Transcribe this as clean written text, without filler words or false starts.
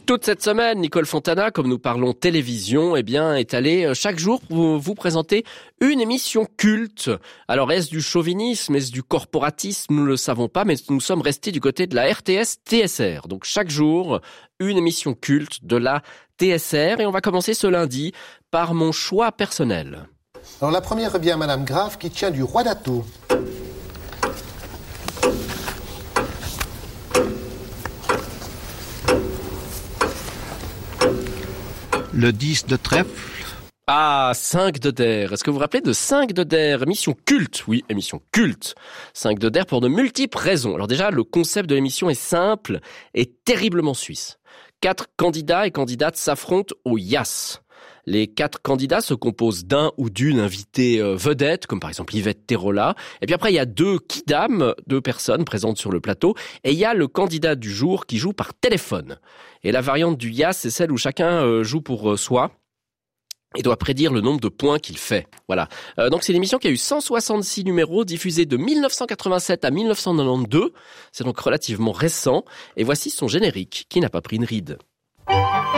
Toute cette semaine, Nicole Fontana, comme nous parlons télévision, est allée chaque jour pour vous présenter une émission culte. Alors, est-ce du chauvinisme, est-ce du corporatisme? Nous ne le savons pas, mais nous sommes restés du côté de la RTS-TSR. Donc, chaque jour, une émission culte de la TSR. Et on va commencer ce lundi par mon choix personnel. Alors, la première revient à Madame Graff, qui tient du roi d'Atout. Le 10 de trèfle. Ah, 5 de Der. Est-ce que vous vous rappelez de 5 de Der? Émission culte. Oui, émission culte. 5 de Der pour de multiples raisons. Alors déjà, le concept de l'émission est simple et terriblement suisse. 4 candidats et candidates s'affrontent au Yas. Les 4 candidats se composent d'un ou d'une invitée vedette, comme par exemple Yvette Terola. Et puis après, il y a 2 kidam, 2 personnes présentes sur le plateau. Et il y a le candidat du jour qui joue par téléphone. Et la variante du Yas, c'est celle où chacun joue pour soi et doit prédire le nombre de points qu'il fait. Voilà. Donc c'est une émission qui a eu 166 numéros, diffusée de 1987 à 1992. C'est donc relativement récent. Et voici son générique, qui n'a pas pris une ride.